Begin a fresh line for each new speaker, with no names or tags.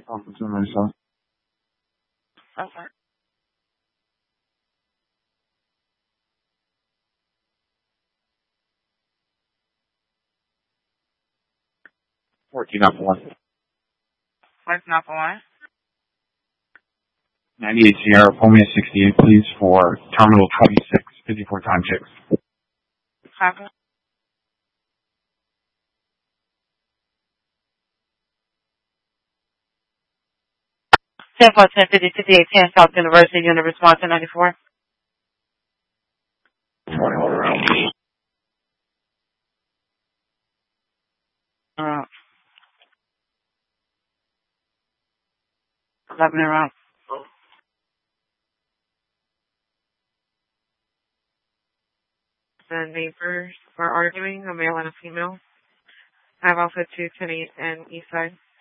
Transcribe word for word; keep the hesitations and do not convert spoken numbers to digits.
Officer myself.
Okay.
fourteen Alpha one.
fourteen Alpha one.
ninety-eight Sierra, pull me a sixty-eight, please, for Terminal twenty-six, fifty-four time checks.
Copy. ten four ten fifty fifty-eight ten South University, unit response to ninety-four. Uh, eleven around. The neighbors were arguing, a male and a female. I have also two tennies and east side.